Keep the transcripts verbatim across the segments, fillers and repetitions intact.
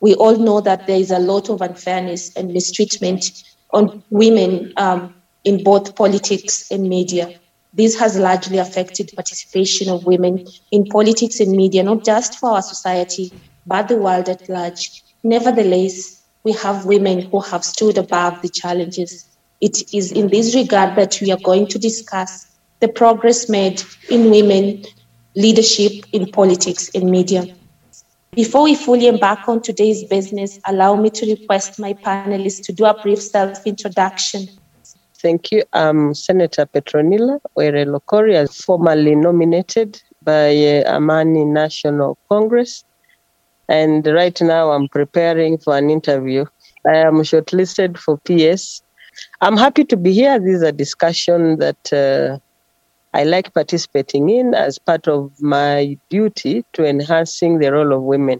We all know that there is a lot of unfairness and mistreatment on women um, in both politics and media. This has largely affected participation of women in politics and media, not just for our society, but the world at large. Nevertheless, we have women who have stood above the challenges. It is in this regard that we are going to discuss the progress made in women leadership in politics and media. Before we fully embark on today's business, allow me to request my panelists to do a brief self-introduction. Thank you. I'm Senator Petronilla Were Lokori, formerly nominated by uh, Amani National Congress. And right now I'm preparing for an interview. I am shortlisted for P S. I'm happy to be here. This is a discussion that uh, I like participating in as part of my duty to enhancing the role of women.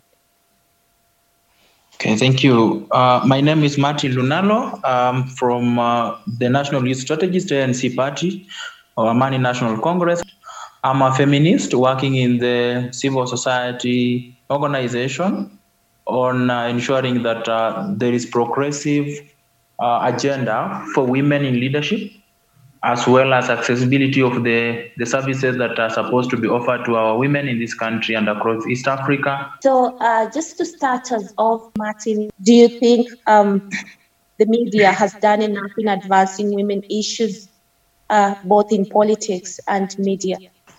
Okay, thank you. Uh, my name is Martin Lunalo. I'm from uh, the National Youth Strategist, A N C Party, or Amani National Congress. I'm a feminist working in the civil society organization on uh, ensuring that uh, there is progressive uh, agenda for women in leadership, as well as accessibility of the, the services that are supposed to be offered to our women in this country and across East Africa. So uh, just to start us off, Martin, do you think um, the media has done enough in advancing women issues, uh, both in politics and media?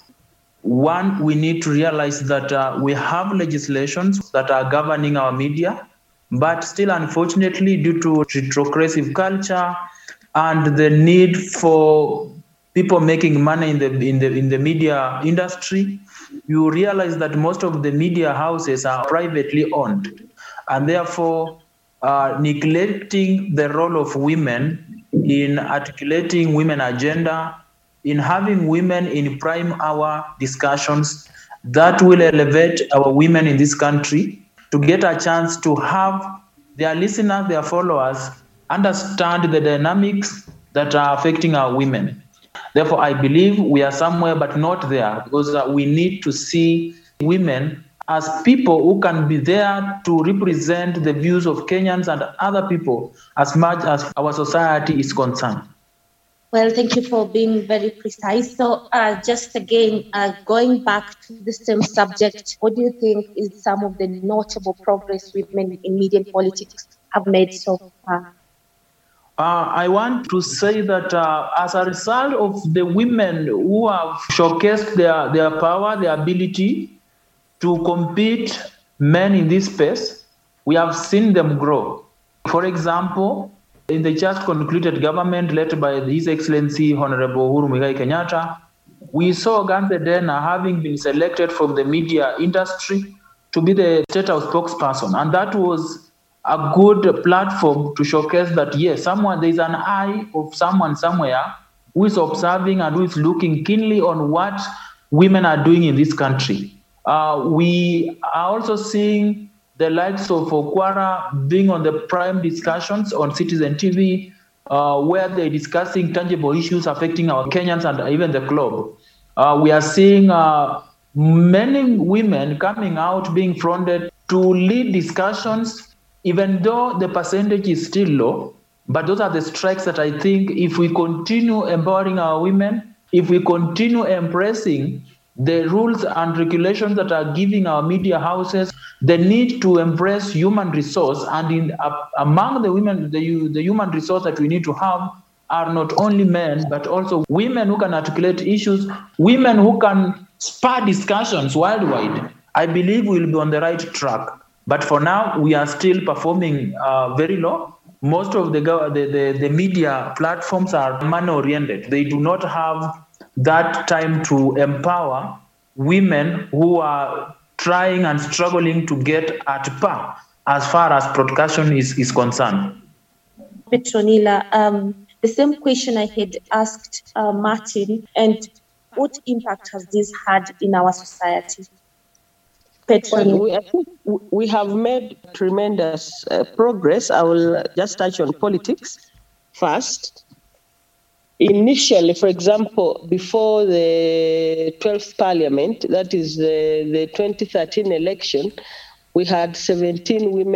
One, we need to realize that uh, we have legislations that are governing our media, but still, unfortunately, due to retrogressive culture and the need for people making money in the in the in the media industry, you realize that most of the media houses are privately owned, and therefore uh, neglecting the role of women in articulating women agenda, in having women in prime hour discussions that will elevate our women in this country to get a chance to have their listeners, their followers, understand the dynamics that are affecting our women. Therefore, I believe we are somewhere but not there, because uh, we need to see women as people who can be there to represent the views of Kenyans and other people as much as our society is concerned. Well, thank you for being very precise. So uh, just again, uh, going back to the same subject, what do you think is some of the notable progress women in media and politics have made so far? Uh, I want to say that uh, as a result of the women who have showcased their, their power, their ability to compete men in this space, we have seen them grow. For example, in the just concluded government led by His Excellency Honorable Uhuru Muigai Kenyatta, we saw Ganthe Dena having been selected from the media industry to be the state house spokesperson. And that was a good platform to showcase that, yes, someone, there's an eye of someone somewhere who is observing and who is looking keenly on what women are doing in this country. Uh, we are also seeing the likes of Okwara being on the prime discussions on Citizen T V, uh, where they're discussing tangible issues affecting our Kenyans and even the globe. Uh, we are seeing uh, many women coming out being fronted to lead discussions, even though the percentage is still low. But those are the strikes that I think if we continue empowering our women, if we continue embracing the rules and regulations that are giving our media houses the need to embrace human resource, and in uh, among the women, the, the human resource that we need to have are not only men, but also women who can articulate issues, women who can spur discussions worldwide. I believe we'll be on the right track. But for now, we are still performing uh, very low. Most of the, the, the, the media platforms are man-oriented. They do not have that time to empower women who are trying and struggling to get at par as far as broadcasting is, is concerned. Petronilla, um, the same question I had asked uh, Martin, and what impact has this had in our society? Well, we, I think we have made tremendous uh, progress. I will just touch on politics first. Initially, for example, before the twelfth parliament, that is the, the twenty thirteen election, we had seventeen women